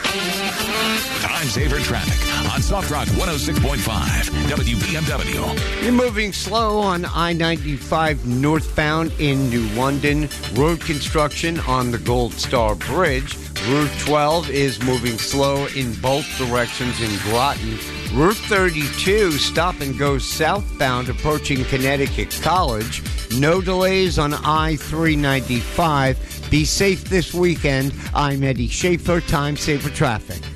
Time saver traffic on Soft Rock 106.5 WBMW. You're moving slow on I-95 northbound in New London. Road construction on the Gold Star Bridge. Route 12 is moving slow in both directions in Groton. Route 32, stop and go southbound approaching Connecticut College. No delays on I-395. Be safe this weekend. I'm Eddie Schaefer, Time Saver Traffic.